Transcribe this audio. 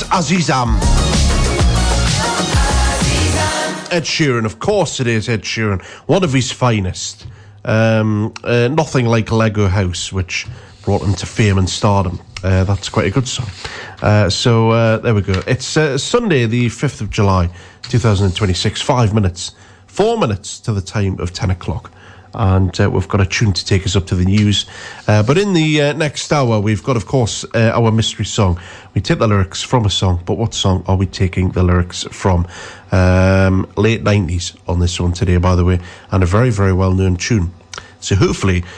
Azizam. Ed Sheeran, of course it is Ed Sheeran, one of his finest. Nothing like Lego House, which brought him to fame and stardom. That's quite a good song. So there we go. It's Sunday, the 5th of July, 2026, 4 minutes to the time of 10 o'clock. And we've got a tune to take us up to the news. But in the next hour, we've got, of course, our mystery song. We take the lyrics from a song, but what song are we taking the lyrics from? Late 90s on this one today, by the way, and a very, very well-known tune. So hopefully